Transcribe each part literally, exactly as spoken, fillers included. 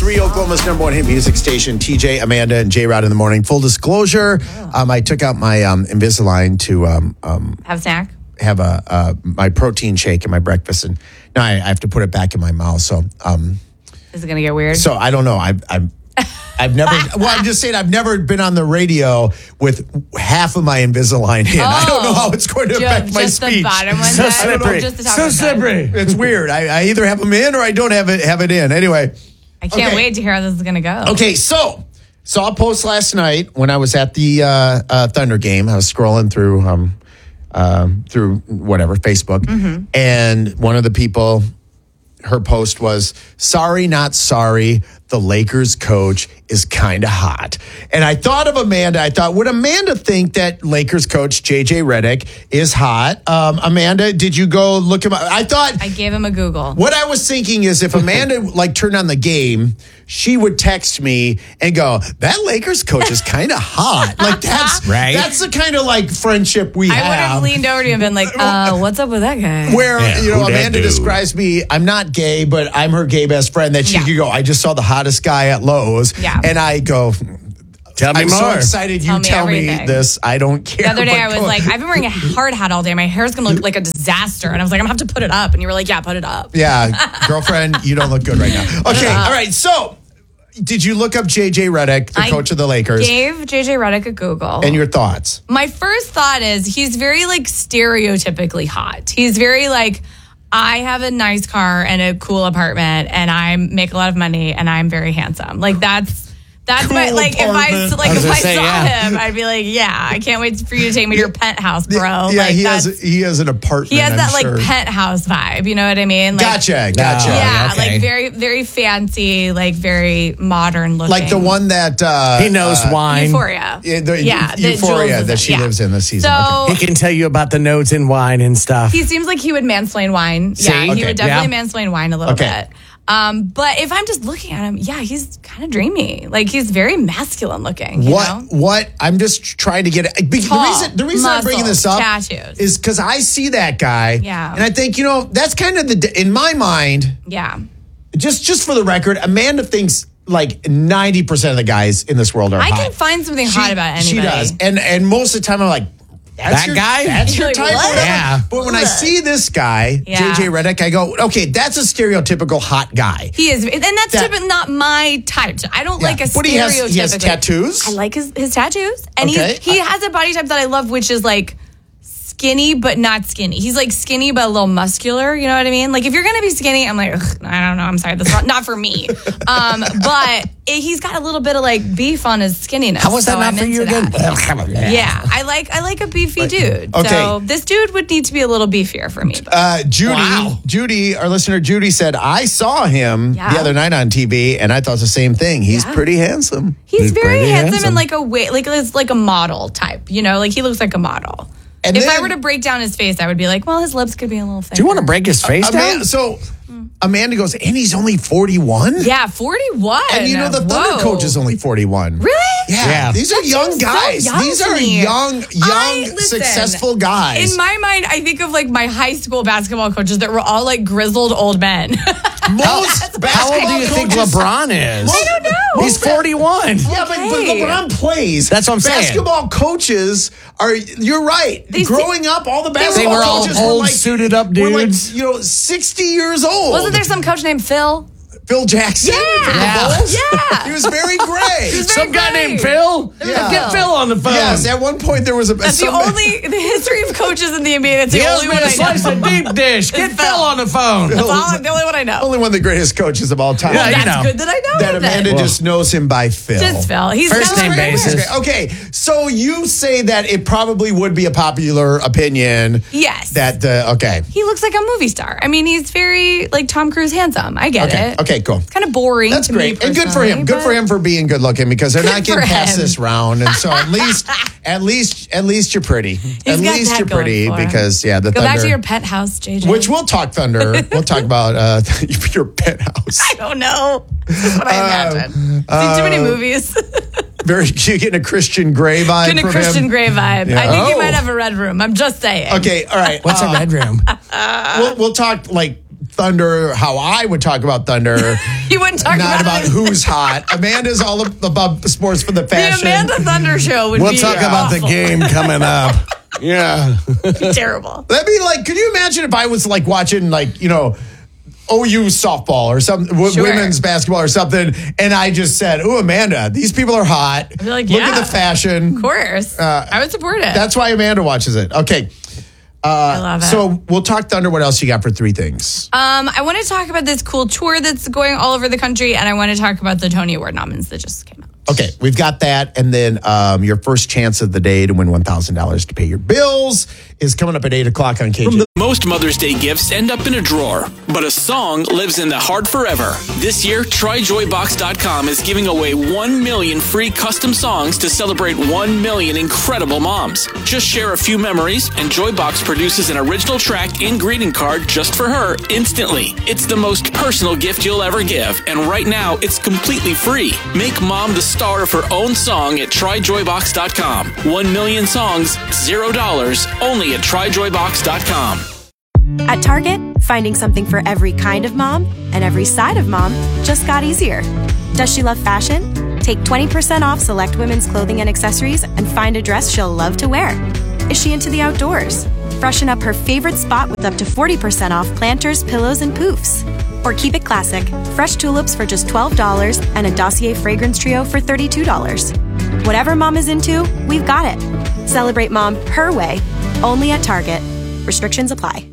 three, Oklahoma's number one hit music station, T J, Amanda, and J-Rod in the morning. Full disclosure, oh. um, I took out my um, Invisalign to um, um, have a snack, have a uh, my protein shake in my breakfast, and now I, I have to put it back in my mouth. So, um, is it going to get weird? So I don't know. I, I'm. I've never, well, I'm just saying I've never been on the radio with half of my Invisalign in. Oh, I don't know how it's going to just, affect my just speech. The bottom one so slippery. Just the top so slippery. It's weird. I, I either have them in or I don't have it have it in. Anyway. I can't okay. wait to hear how this is going to go. Okay, so saw a post last night when I was at the uh, uh, Thunder game. I was scrolling through um, um, through whatever, Facebook. Mm-hmm. And one of the people, her post was, sorry, not sorry. The Lakers coach is kind of hot. And I thought of Amanda. I thought, would Amanda think that Lakers coach J J Redick is hot? Um, Amanda, did you go look him up? I thought. I gave him a Google. What I was thinking is if Amanda like turned on the game, she would text me and go, that Lakers coach is kind of hot. Like that's right. That's the kind of like friendship we I have. I would have leaned over to you and been like, uh, what's up with that guy? Where, yeah, you know, Amanda describes me, I'm not gay, but I'm her gay best friend, that she yeah. could go, I just saw the hottest guy at Lowe's. Yeah. And I go, tell me I'm more. so excited tell you me tell everything. me this. I don't care. The other day I was go. like, I've been wearing a hard hat all day. My hair's going to look like a disaster. And I was like, I'm going to have to put it up. And you were like, yeah, put it up. Yeah, girlfriend, you don't look good right now. Okay, all right, so did you look up J J Redick, the I coach of the Lakers? Gave J J Redick a Google. And your thoughts? My first thought is he's very like stereotypically hot. He's very like, I have a nice car and a cool apartment and I make a lot of money and I'm very handsome. Like that's that's Cool my like apartment. if I like I was if I gonna say, saw yeah. him, I'd be like, yeah, I can't wait for you to take me to your penthouse, bro. Yeah, like, he that's, has he has an apartment. he has I'm that like sure. penthouse vibe. You know what I mean? Like, Gotcha, gotcha. Yeah, okay. like very very fancy, like very modern looking. Like the one that uh, He knows uh, wine. Euphoria. Yeah, the, yeah, that Euphoria Jules is that in. she Yeah. lives in this season. So He can tell you about the notes in wine and stuff. he seems like he would mansplain wine. See? Yeah, he Okay, would definitely yeah. mansplain wine a little Okay. bit. Um, but if I'm just looking at him, yeah, he's kind of dreamy. Like he's very masculine looking. You What? know? What? I'm just trying to get it. The Tall, reason, the reason I'm bringing muscles, this up tattoos. is because I see that guy, Yeah. and I think you know that's kind of the in my mind. Yeah. Just, just for the record, Amanda thinks like ninety percent of the guys in this world are I hot. can find something She- hot about anybody. She does, and and most of the time I'm like. That's That your, guy? That's your You're type. like, what? Whatever. Yeah. But when I see this guy, Yeah. J J Redick, I go, okay, that's a stereotypical hot guy. He is, and that's That- typically not my type. I don't Yeah. like a But he has, he has stereotypical- tattoos. I like his, his tattoos. And Okay. he, he has a body type that I love, which is like skinny, but not skinny. He's like skinny, but a little muscular. You know what I mean? Like if you're going to be skinny, I'm like, ugh, I don't know. I'm sorry. That's not, not for me. Um, but it, he's got a little bit of like beef on his skinniness. How was that so not I'm for you into again? that. Yeah. I like, I like a beefy dude. Okay. So this dude would need to be a little beefier for me. But Uh, Judy, Wow. Judy, our listener Judy said, I saw him Yeah. the other night on T V, and I thought the same thing. He's Yeah. pretty handsome. He's, He's very pretty handsome, handsome. and like a way, like it's like a model type. You know, like he looks like a model. And if then- I were to break down his face, I would be like, well, his lips could be a little thicker. Do you want to break his face down? Amanda, so Amanda goes, and he's only forty-one? Yeah, forty-one. And you know, the Thunder Whoa. coach is only forty-one. Really? Yeah. Yeah. These are That young seems so guys. young These to are me. young, young, I- listen, successful guys. In my mind, I think of like my high school basketball coaches that were all like grizzled old men. Most How old do you basketball think coaches- LeBron is? I don't know. He's forty-one. Yeah, but, but Okay. LeBron plays. That's what I'm saying. Basketball coaches are. You're right. They- Growing up, all the basketball were all coaches old, were like suited up were like, dudes. you know, sixty years old. Wasn't there some coach named Phil? Phil Jackson? Yeah. from the Yeah. Bulls? Yeah. He was very gray. He's Some guy great. named Phil? Yeah. Get Phil on the phone. Yes, at one point there was a. That's the some- only the history of coaches in the N B A. That's He the owes only me one a I slice know. of deep dish. Get Phil. Phil on the phone. That's all, the only one I know. Only one of the greatest coaches of all time. Yeah, you That's know. good that I know that it then. Amanda Well. just knows him by Phil. Just Phil. He's First kind of name like- basis. Okay, so you say that it probably would be a popular opinion. Yes. That uh, okay. He looks like a movie star. I mean, he's very like Tom Cruise handsome. I get Okay. it. Okay. Cool. It's kind of boring. That's to me great, and good for him. personally, Good for but- him for being good looking because they're Good not getting for past him. this round, and so at least, at least, at least you're pretty. at got least that you're going pretty for him. because yeah, the Go Thunder. back to your pet house, J J. which we'll talk Thunder. We'll talk about uh, your penthouse. I don't know. That's what I imagine. Seen too many movies. Very, you're getting a Christian Grey vibe Getting a from Christian him. Grey vibe. Yeah. I think Oh. he might have a red room. I'm just saying. Okay, all right. What's uh, a red room? We'll, we'll talk like Thunder how I would talk about Thunder. You wouldn't talk Not about, about it. who's hot. Amanda's all about sports for the The fashion. Amanda Thunder show would We'll be talk about the awful. game coming up. Yeah. Terrible. That'd be like, could you imagine if I was like watching like, you know, O U softball or some w- Sure. women's basketball or something, and I just said, "Oh, Amanda, these people are hot. be like, Look yeah. at the fashion." Of course. Uh, I would support it. That's why Amanda watches it. Okay. I love it. So we'll talk Thunder. What else you got for three things? Um, I want to talk about this cool tour that's going all over the country, and I want to talk about the Tony Award nominations that just came out. Okay, we've got that. And then um, your first chance of the day to win one thousand dollars to pay your bills is coming up at eight o'clock on K J. Most Mother's Day gifts end up in a drawer, but a song lives in the heart forever. This year, try joy box dot com is giving away one million free custom songs to celebrate one million incredible moms. Just share a few memories, and Joybox produces an original track and greeting card just for her instantly. It's the most personal gift you'll ever give, and right now, it's completely free. Make mom the star of her own song at try joy box dot com. One million songs, zero dollars, only at try joy box dot com. At Target, finding something for every kind of mom and every side of mom just got easier. Does she love fashion? Take twenty percent off select women's clothing and accessories and find a dress she'll love to wear. Is she into the outdoors? Freshen up her favorite spot with up to forty percent off planters, pillows, and poofs. Or keep it classic, fresh tulips for just twelve dollars and a Dossier fragrance trio for thirty-two dollars. Whatever mom is into, we've got it. Celebrate mom her way, only at Target. Restrictions apply.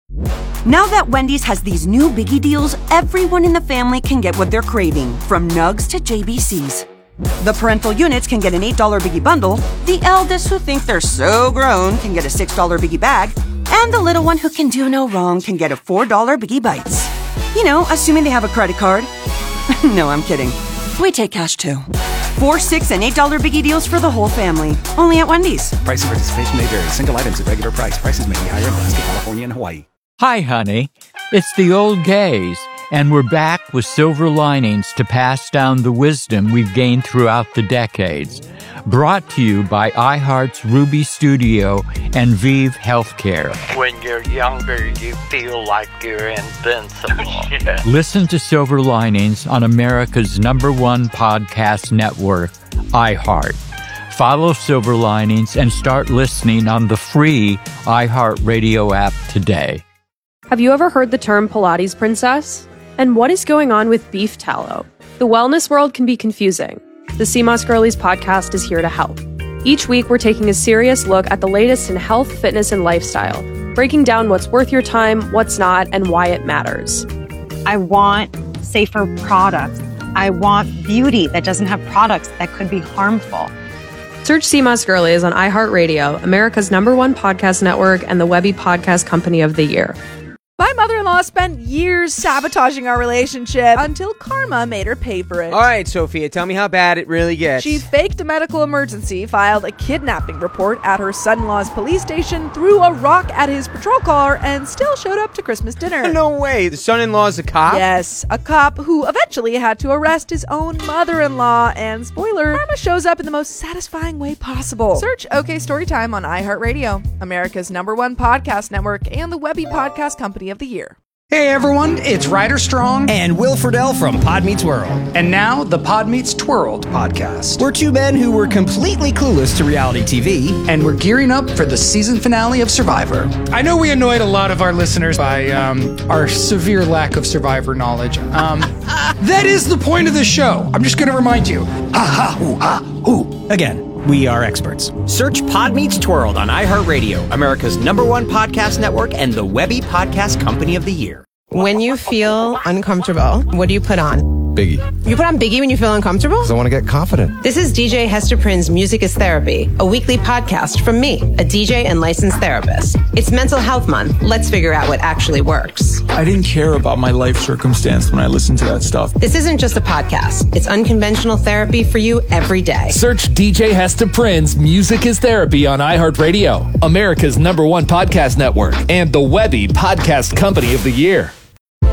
Now that Wendy's has these new biggie deals, everyone in the family can get what they're craving, from nugs to J B Cs. The parental units can get an eight dollar biggie bundle, the eldest who think they're so grown can get a six dollar biggie bag, and the little one who can do no wrong can get a four dollar biggie bites. You know, assuming they have a credit card. No, I'm kidding. We take cash too. Four, six, and eight dollar biggie deals for the whole family. Only at Wendy's. Price and participation may vary. Single items at regular price. Prices may be higher in Alaska, California, and Hawaii. Hi, honey. It's the old gays, and we're back with silver linings to pass down the wisdom we've gained throughout the decades. Brought to you by iHeart's Ruby Studio and Vive Healthcare. When you're younger, you feel like you're invincible. Yeah. Listen to Silver Linings on America's number one podcast network, iHeart. Follow Silver Linings and start listening on the free iHeartRadio app today. Have you ever heard the term Pilates princess? And what is going on with beef tallow? The wellness world can be confusing. The C M O S Girlies podcast is here to help. Each week, we're taking a serious look at the latest in health, fitness, and lifestyle, breaking down what's worth your time, what's not, and why it matters. I want safer products. I want beauty that doesn't have products that could be harmful. Search C M O S Girlies on iHeartRadio, America's number one podcast network, and the Webby Podcast Company of the Year. My mother-in-law spent years sabotaging our relationship until karma made her pay for it. All right, Sophia, tell me how bad it really gets. She faked a medical emergency, filed a kidnapping report at her son-in-law's police station, threw a rock at his patrol car, and still showed up to Christmas dinner. No way. The son-in-law's a cop? Yes, a cop who eventually had to arrest his own mother-in-law. And spoiler, karma shows up in the most satisfying way possible. Search OK Storytime on iHeartRadio, America's number one podcast network, and the Webby Podcast Company of the Year. Hey everyone, it's Ryder Strong and Will Friedle from Pod Meets World. And now the Pod Meets Twirled podcast. We're two men who were completely clueless to reality T V. And we're gearing up for the season finale of Survivor. I know we annoyed a lot of our listeners by um, our severe lack of Survivor knowledge. Um, that is the point of the show. I'm just going to remind you. Ha ha hoo ha hoo. Again. We are experts. Search Pod Meets Twirled on iHeartRadio, America's number one podcast network, and the Webby Podcast Company of the Year. When you feel uncomfortable, what do you put on? Biggie. You put on Biggie when you feel uncomfortable? Because I want to get confident. This is D J Hester Prynne's Music is Therapy, a weekly podcast from me, a D J and licensed therapist. It's Mental Health Month. Let's figure out what actually works. I didn't care about my life circumstance when I listened to that stuff. This isn't just a podcast. It's unconventional therapy for you every day. Search D J Hester Prynne's Music is Therapy on iHeartRadio, America's number one podcast network, and the Webby Podcast Company of the Year.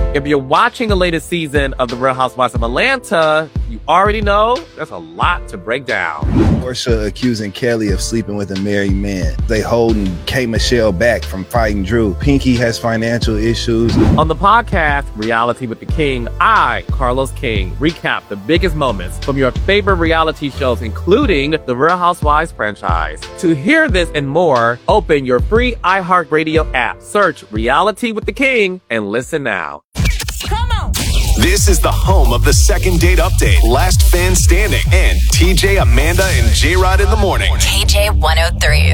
If you're watching the latest season of The Real Housewives of Atlanta, you already know there's a lot to break down. Portia accusing Kelly of sleeping with a married man. They holding K. Michelle back from fighting Drew. Pinky has financial issues. On the podcast, Reality with the King, I, Carlos King, recap the biggest moments from your favorite reality shows, including the Real Housewives franchise. To hear this and more, open your free iHeartRadio app, search Reality with the King, and listen now. This is the home of the Second Date Update, Last Fan Standing, and T J, Amanda, and J-Rod in the morning. K J one oh three.